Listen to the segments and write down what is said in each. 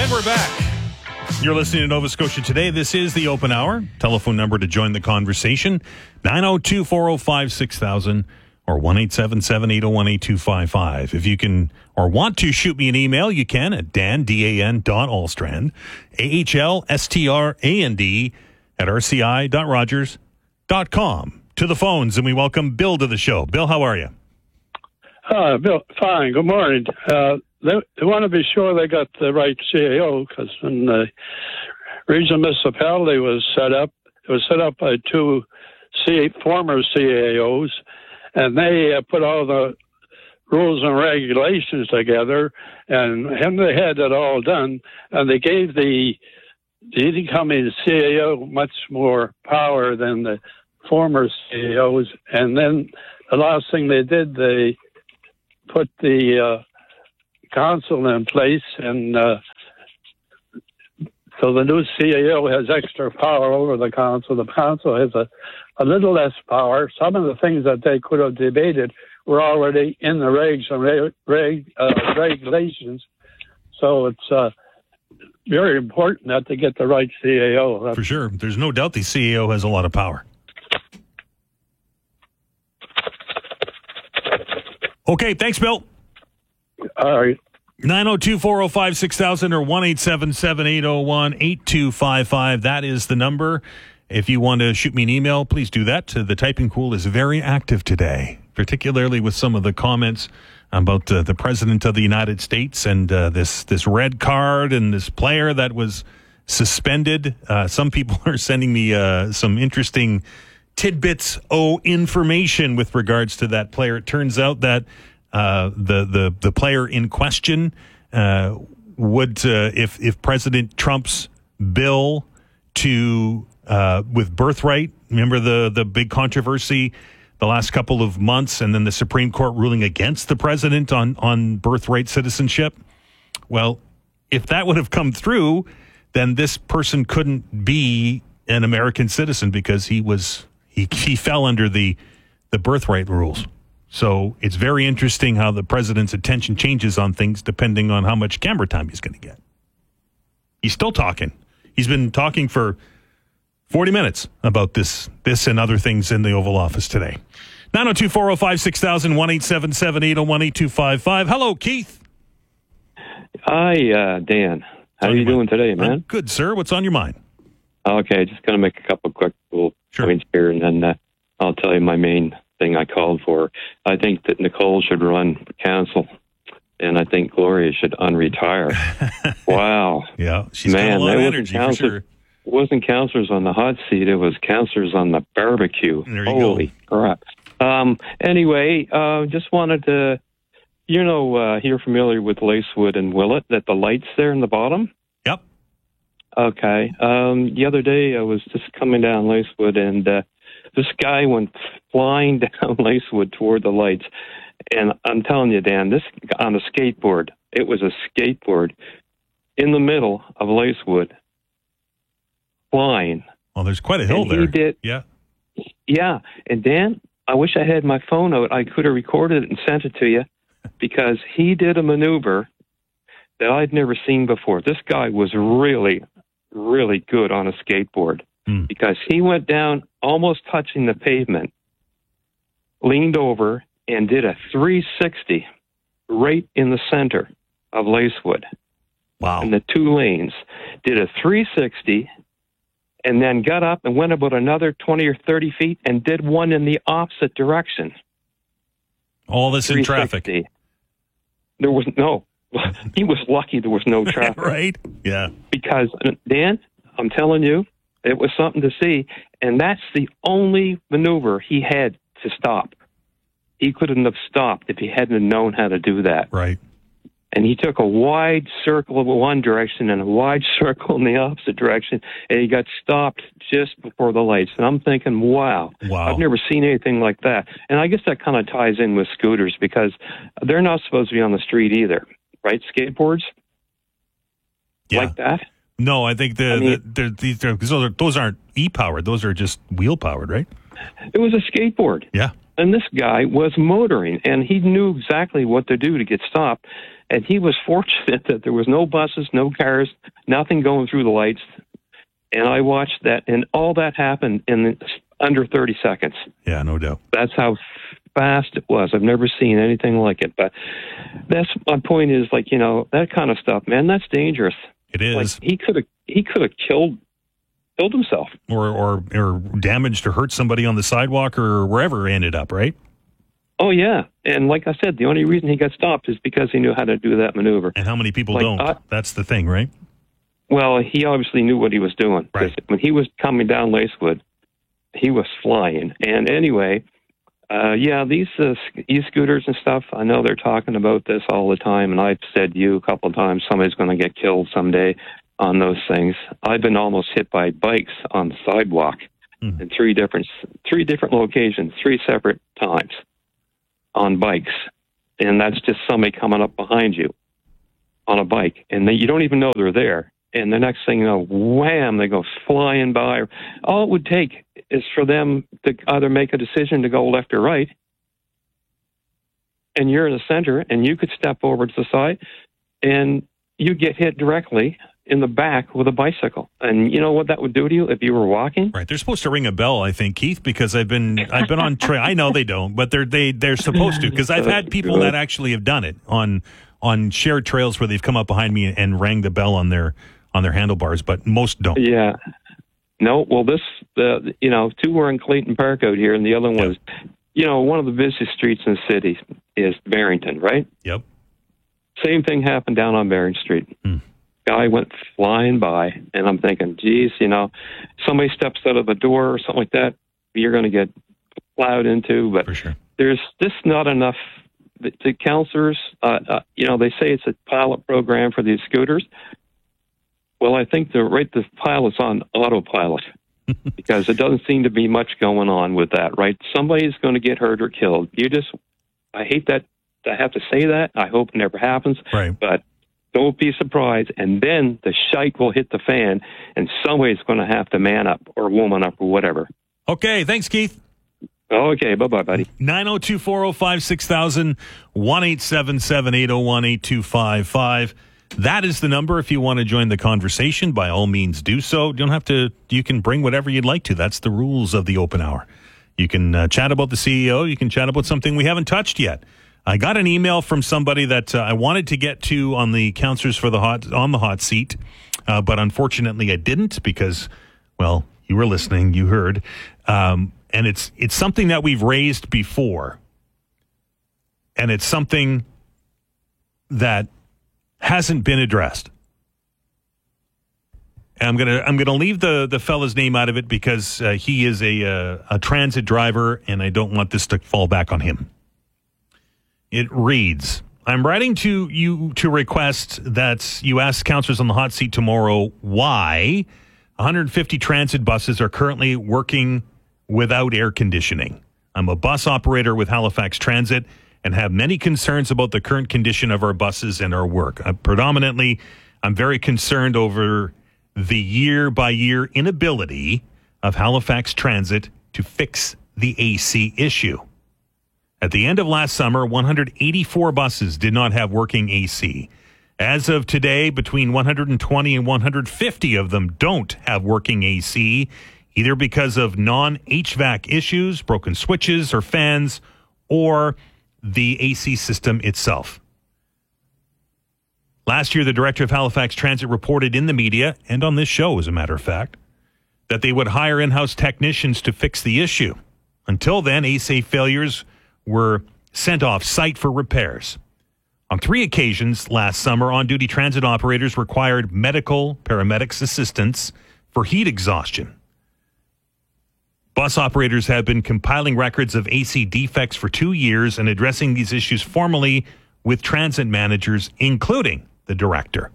And we're back. You're listening to Nova Scotia Today. This is the Open Hour. Telephone number to join the conversation, 902-405-6000 or 1-877-801-8255. If you can or want to shoot me an email, you can at dan.alstrand, AHLSTRAND at rci.rogers.com. To the phones, and we welcome Bill to the show. Bill, how are you? Bill, fine. Good morning. They want to be sure they got the right CAO, because when the regional municipality was set up, it was set up by two former CAOs, and they put all the rules and regulations together, and they had it all done, and they gave the incoming CAO much more power than the former CAOs. And then the last thing they did, they put the council in place, and so the new CAO has extra power over the council. The council has a little less power. Some of the things that they could have debated were already in the regs and regulations. So it's very important that they get the right CAO. For sure. There's no doubt the CAO has a lot of power. Okay, thanks, Bill. All right. 902-405-6000 or 1-877-801-8255. That is the number. If you want to shoot me an email, please do that. The typing pool is very active today, particularly with some of the comments about the President of the United States and this red card and this player that was suspended. Some people are sending me some interesting tidbits information with regards to that player. It turns out that the player in question would, if President Trump's bill to with birthright, remember the big controversy the last couple of months, and then the Supreme Court ruling against the president on birthright citizenship. Well, if that would have come through, then this person couldn't be an American citizen because he fell under the birthright rules. So it's very interesting how the president's attention changes on things depending on how much camera time he's going to get. He's still talking. He's been talking for 40 minutes about this and other things in the Oval Office today. 902-405-6000, 1-877-801-8255. Hello, Keith. Hi, Dan. How are you doing today, man? I'm good, sir. What's on your mind? Okay, just going to make a couple quick little points here, and then I'll tell you my main thing I called for. I think that Nicole should run for council, and I think Gloria should unretire. Wow. Yeah, she's got a lot of energy, for sure. It wasn't counselors on the hot seat, it was counselors on the barbecue. There you Holy crap. Anyway, just wanted to, you're familiar with Lacewood and Willett, that the light's there in the bottom? Yep. Okay. The other day I was just coming down Lacewood, and this guy went flying down Lacewood toward the lights. And I'm telling you, Dan, this on a skateboard. It was a skateboard in the middle of Lacewood, flying. Well, there's quite a hill there. He did. Yeah. Yeah. And Dan, I wish I had my phone out. I could have recorded it and sent it to you, because he did a maneuver that I'd never seen before. This guy was really, really good on a skateboard, because he went down almost touching the pavement, leaned over, and did a 360 right in the center of Lacewood. Wow. In the two lanes. Did a 360 and then got up and went about another 20 or 30 feet and did one in the opposite direction. All this in traffic. There was no. He was lucky there was no traffic. Right? Yeah. Because, Dan, I'm telling you, it was something to see. And that's the only maneuver he had to stop. He couldn't have stopped if he hadn't known how to do that. Right. And he took a wide circle in one direction and a wide circle in the opposite direction, and he got stopped just before the lights. And I'm thinking, wow, I've never seen anything like that. And I guess that kind of ties in with scooters, because they're not supposed to be on the street either, right? Skateboards? Yeah. Like that? No, I think those aren't e-powered. Those are just wheel-powered, right? It was a skateboard. Yeah. And this guy was motoring, and he knew exactly what to do to get stopped. And he was fortunate that there was no buses, no cars, nothing going through the lights. And I watched that, and all that happened in under 30 seconds. Yeah, no doubt. That's how fast it was. I've never seen anything like it. But that's my point is, like, you know, that kind of stuff, man, that's dangerous. It is. Like, he could have killed himself. Or damaged or hurt somebody on the sidewalk or wherever it ended up, right? Oh, yeah. And like I said, the only reason he got stopped is because he knew how to do that maneuver. And how many people don't? That's the thing, right? Well, he obviously knew what he was doing. Right. When he was coming down Lacewood, he was flying. And anyway, these e-scooters and stuff, I know they're talking about this all the time, and I've said to you a couple of times, somebody's going to get killed someday on those things. I've been almost hit by bikes on the sidewalk in three different locations, 3 separate times on bikes. And that's just somebody coming up behind you on a bike, and you don't even know they're there. And the next thing you know, wham, they go flying by. All it would take is for them to either make a decision to go left or right, and you're in the center, and you could step over to the side, and you get hit directly in the back with a bicycle. And you know what that would do to you if you were walking? Right. They're supposed to ring a bell, I think, Keith, because I've been on trail. I know they don't, but they're supposed to, because I've had people that actually have done it on shared trails where they've come up behind me and rang the bell on their handlebars, but most don't. Yeah. No, well, two were in Clayton Park out here, and the other one was, one of the busiest streets in the city is Barrington, right? Yep. Same thing happened down on Barrington Street. Guy went flying by, and I'm thinking, geez, somebody steps out of a door or something like that, you're going to get plowed into. But for sure, there's just not enough. The counselors, they say it's a pilot program for these scooters. Well, I think the pilot's on autopilot because it doesn't seem to be much going on with that, right? Somebody's going to get hurt or killed. I hate that I have to say that. I hope it never happens. Right. But don't be surprised. And then the shite will hit the fan, and somebody's going to have to man up or woman up or whatever. Okay. Thanks, Keith. Okay. Bye-bye, buddy. 902-405-6000, 1-877-801-8255. That is the number if you want to join the conversation. By all means, do so. You can bring whatever you'd like to. That's the rules of the open hour. You can chat about the CEO. You can chat about something we haven't touched yet. I got an email from somebody that I wanted to get to on the counselors on the hot seat, but unfortunately I didn't because, well, you were listening, you heard, and it's something that we've raised before, and it's something that hasn't been addressed. And I'm gonna leave the fella's name out of it because he is a transit driver, and I don't want this to fall back on him. It reads, I'm writing to you to request that you ask counselors on the hot seat tomorrow why 150 transit buses are currently working without air conditioning. I'm a bus operator with Halifax Transit and have many concerns about the current condition of our buses and our work. Predominantly, I'm very concerned over the year-by-year inability of Halifax Transit to fix the AC issue. At the end of last summer, 184 buses did not have working AC. As of today, between 120 and 150 of them don't have working AC, either because of non-HVAC issues, broken switches or fans, or the AC system itself. Last year, the director of Halifax Transit reported in the media, and on this show, as a matter of fact, that they would hire in-house technicians to fix the issue. Until then, AC failures were sent off-site for repairs. On 3 occasions last summer, on-duty transit operators required medical paramedics assistance for heat exhaustion. Bus operators have been compiling records of AC defects for 2 years and addressing these issues formally with transit managers, including the director.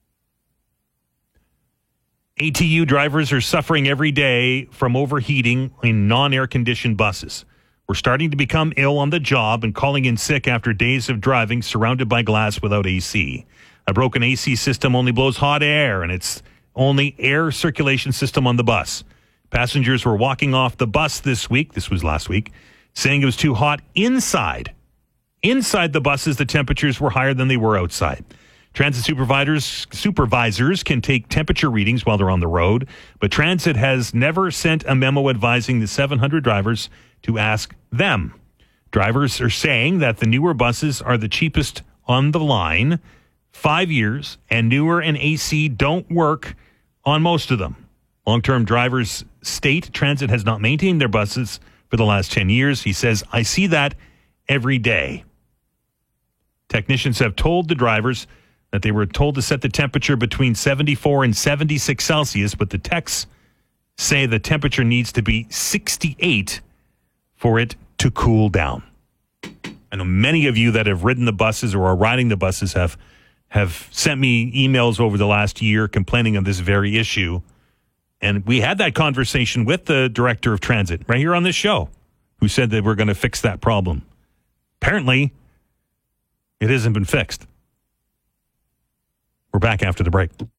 ATU drivers are suffering every day from overheating in non-air-conditioned buses. We're starting to become ill on the job and calling in sick after days of driving surrounded by glass without AC. A broken AC system only blows hot air, and it's only air circulation system on the bus. Passengers were walking off the bus this week, this was last week, saying it was too hot inside Inside the buses, the temperatures were higher than they were outside. Transit supervisors can take temperature readings while they're on the road, but Transit has never sent a memo advising the 700 drivers to ask them. Drivers are saying that the newer buses are the cheapest on the line, 5 years, and newer and AC don't work on most of them. Long-term drivers state Transit has not maintained their buses for the last 10 years. He says, I see that every day. Technicians have told the drivers that they were told to set the temperature between 74 and 76 Celsius, but the techs say the temperature needs to be 68 for it to cool down. I know many of you that have ridden the buses or are riding the buses have sent me emails over the last year complaining of this very issue. And we had that conversation with the director of transit right here on this show, who said that we're going to fix that problem. Apparently, it hasn't been fixed. We're back after the break.